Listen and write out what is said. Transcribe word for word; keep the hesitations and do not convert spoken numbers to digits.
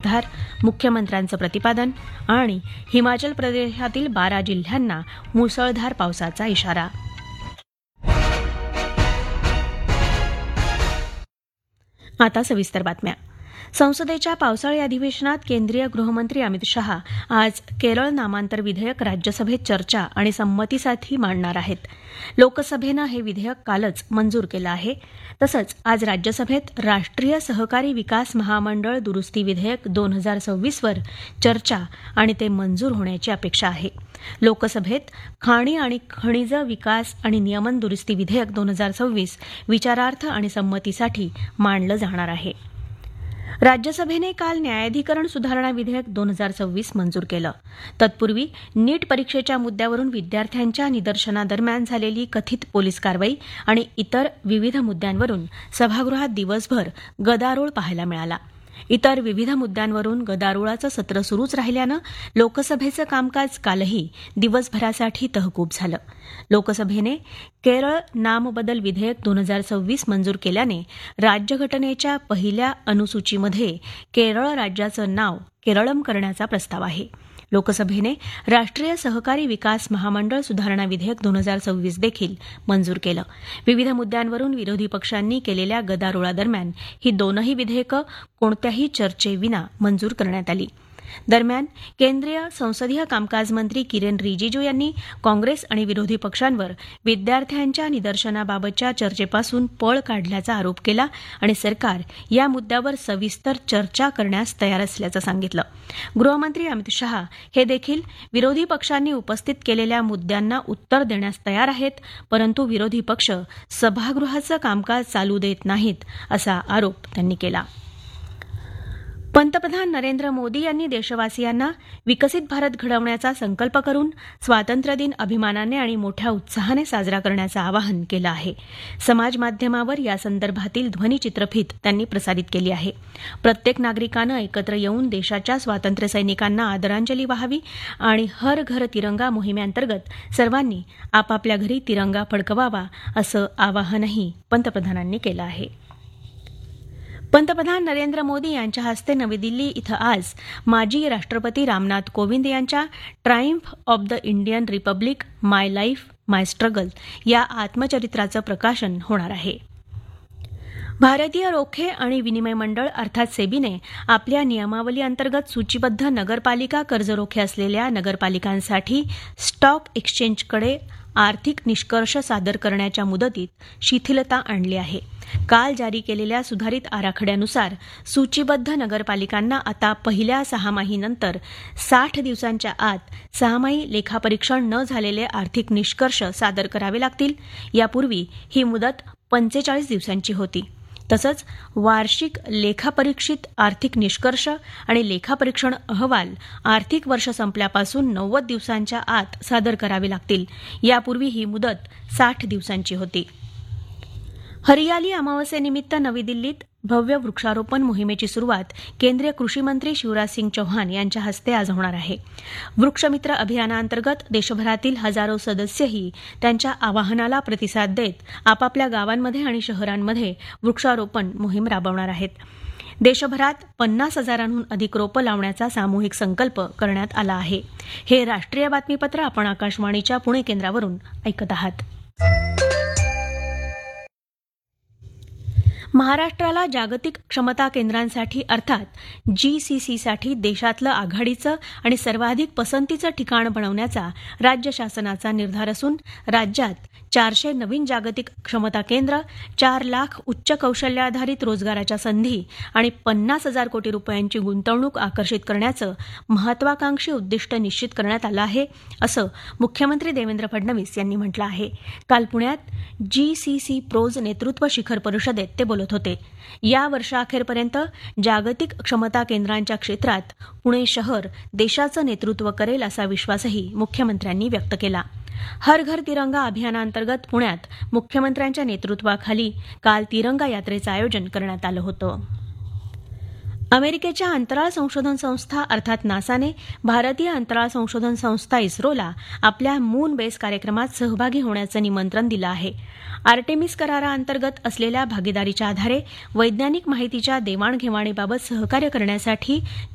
निर्धार, मुख्यमंत्र्यांचं प्रतिपादन आणि हिमाचल प्रदेशातील बारा जिल्ह्यांना मुसळधार पावसाचा इशारा. आता सविस्तर बातम्या. संसदेच्या पावसाळी अधिवेशनात केंद्रीय गृहमंत्री अमित शहा आज केरळ नामांतर विधेयक राज्यसभेत चर्चा आणि संमतीसाठी मांडणार आहेत. लोकसभेनं हे विधेयक कालच मंजूर केलं आहे. तसंच आज राज्यसभेत राष्ट्रीय सहकारी विकास महामंडळ दुरुस्ती विधेयक दोन हजार सव्वीस वर चर्चा आणि ते मंजूर होण्याची अपेक्षा आहे. लोकसभेत खाणी आणि खनिज विकास आणि नियमन दुरुस्ती विधेयक दोन हजार सव्वीस विचारार्थ आणि संमतीसाठी मांडलं जाणार आहे. राज्यसभेने काल न्यायाधिकरण सुधारणा विधेयक दोन हजार सव्वीस मंजूर केलं. तत्पूर्वी नीट परीक्षेच्या मुद्द्यावरून विद्यार्थ्यांच्या निदर्शनादरम्यान झालेली कथित पोलीस कारवाई आणि इतर विविध मुद्द्यांवरून सभागृहात दिवसभर गदारोळ पाहायला मिळाला. इतर विविध मुद्द्यांवरून गदारोळाचं सत्र सुरूच राहिल्यानं लोकसभेचं कामकाज कालही दिवसभरासाठी तहकूब झालं. लोकसभेने केरळ नामबदल विधेयक दोन हजार सव्वीस मंजूर केल्याने राज्यघटनेच्या पहिल्या अनुसूचीमध्ये केरळ राज्याचं नाव केरळम करण्याचा प्रस्ताव आहे. लोकसभेने राष्ट्रीय सहकारी विकास महामंडळ सुधारणा विधेयक दोन हजार सव्वीस देखील मंजूर केलं. विविध मुद्द्यांवरून विरोधी पक्षांनी केलेल्या गदारोळादरम्यान ही दोनही विधेयकं कोणत्याही चर्चेविना मंजूर करण्यात आली. दरम्यान केंद्रीय संसदीय कामकाज मंत्री किरेन रिजिजू यांनी काँग्रेस आणि विरोधी पक्षांवर विद्यार्थ्यांच्या निदर्शनाबाबतच्या चर्चेपासून पळ काढल्याचा आरोप केला आणि सरकार या मुद्द्यावर सविस्तर चर्चा करण्यास तयार असल्याचं सांगितलं. गृहमंत्री अमित शहा हे देखील विरोधी पक्षांनी उपस्थित केलेल्या मुद्द्यांना उत्तर देण्यास तयार आहेत, परंतु विरोधी पक्ष सभागृहाचं कामकाज चालू देत नाहीत असा आरोप त्यांनी केला. पंतप्रधान नरेंद्र मोदी यांनी देशवासियांना विकसित भारत घडवण्याचा संकल्प करून स्वातंत्र्यदिन अभिमानाने आणि मोठ्या उत्साहाने साजरा करण्याचं आवाहन केलं आहे. समाज माध्यमावर या संदर्भातील ध्वनिचित्रफीत त्यांनी प्रसारित केली आहे. प्रत्येक नागरिकानं एकत्र येऊन देशाच्या स्वातंत्र्य सैनिकांना आदरांजली वाहावी आणि हर घर तिरंगा मोहिमेअंतर्गत सर्वांनी आपापल्या घरी तिरंगा फडकवावा असं आवाहनही पंतप्रधानांनी केलं आहे. पंतप्रधान नरेंद्र मोदी यांच्या हस्ते नवी दिल्ली इथं आज माजी राष्ट्रपती रामनाथ कोविंद यांच्या Triumph of the Indian Republic my life my struggle या आत्मचरित्राचं प्रकाशन होणार आहे. भारतीय रोखे आणि विनिमय मंडळ अर्थात सेबीने आपल्या नियमावली अंतर्गत सूचीबद्ध नगरपालिका कर्जरोखे असलेल्या नगरपालिकांसाठी स्टॉक एक्सचेंजकडे आर्थिक निष्कर्ष सादर करण्याच्या मुदतीत शिथिलता आणली आहे. काल जारी केलेल्या सुधारित आराखड्यानुसार सूचीबद्ध नगरपालिकांना आता पहिल्या सहामाहीनंतर साठ दिवसांच्या आत सहामाही लेखापरीक्षण न झालेले आर्थिक निष्कर्ष सादर करावे लागतील. यापूर्वी ही मुदत पंचेचाळीस दिवसांची होती. तसंच वार्षिक लेखापरीक्षित आर्थिक निष्कर्ष आणि लेखापरीक्षण अहवाल आर्थिक वर्ष संपल्यापासून नव्वद दिवसांच्या आत सादर करावे लागतील. यापूर्वी ही मुदत साठ दिवसांची होती. हरियाली अमावस्येनिमित्त नवी दिल्लीत भव्य वृक्षारोपण मोहिमेची सुरुवात केंद्रीय कृषी मंत्री शिवराज सिंग चौहान यांच्या हस्ते आज होणार आहे. वृक्षमित्र अभियानाअंतर्गत देशभरातील हजारो सदस्यही त्यांच्या आवाहनाला प्रतिसाद देत आपापल्या गावांमध्ये आणि शहरांमध्ये वृक्षारोपण मोहीम राबवणार आहेत. देशभरात पन्नास हजारांहून अधिक रोपं लावण्याचा सामूहिक संकल्प करण्यात आला आहे. हे राष्ट्रीय बातमीपत्र आपण आकाशवाणीच्या पुणे केंद्रावरून ऐकत आहात. महाराष्ट्राला जागतिक क्षमता केंद्रांसाठी अर्थात जीसीसीसाठी देशातलं आघाडीचं आणि सर्वाधिक पसंतीचं ठिकाण बनवण्याचा राज्य शासनाचा निर्धार असून राज्यात चारशे नवीन जागतिक क्षमता केंद्र, चार लाख उच्च कौशल्याधारित रोजगाराच्या संधी आणि पन्नास हजार कोटी रुपयांची गुंतवणूक आकर्षित करण्याचं महत्वाकांक्षी उद्दिष्ट निश्चित करण्यात आलं आहे, असं मुख्यमंत्री देवेंद्र फडणवीस यांनी म्हटलं आहे. काल पुण्यात जीसीसी प्रोज नेतृत्व शिखर परिषदेत ते बोलत होते. या वर्षाअखेरपर्यंत जागतिक क्षमता केंद्रांच्या क्षेत्रात पुणे शहर देशाचं नेतृत्व करेल असा विश्वासही मुख्यमंत्र्यांनी व्यक्त केला. हर घर तिरंगा अभियानाअंतर्गत पुण्यात मुख्यमंत्र्यांच्या नेतृत्वाखाली काल तिरंगा यात्रेचं आयोजन करण्यात आलं होतं. अमेरिकेच्या अंतराळ संशोधन संस्था अर्थात नासाने भारतीय अंतराळ संशोधन संस्था इस्रोला आपल्या मून बेस कार्यक्रमात सहभागी होण्याचं निमंत्रण दिलं आहे. आर्टेमिस कराराअंतर्गत असलेल्या भागीदारीच्या आधारे वैज्ञानिक माहितीच्या देवाणघेवाणीबाबत सहकार्य करण्यासाठी